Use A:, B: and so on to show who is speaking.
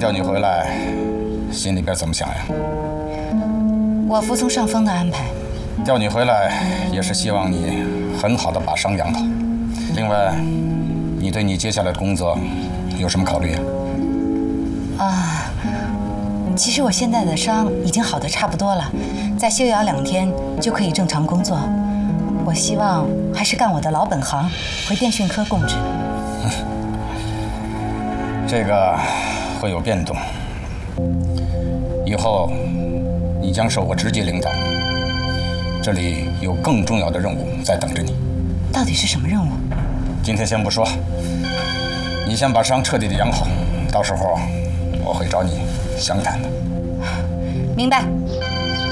A: 调你回来，心里边怎么想呀？
B: 我服从上峰的安排。
A: 调你回来也是希望你很好的把伤养好。另外，你对你接下来的工作有什么考虑啊？
B: 其实我现在的伤已经好的差不多了，再休养2天就可以正常工作。我希望还是干我的老本行，回电讯科供职。
A: 这个会有变动。以后你将受我直接领导，这里有更重要的任务在等着你。
B: 到底是什么任务？
A: 今天先不说，你先把伤彻底的养好，到时候我会找你详谈的。
B: 明白。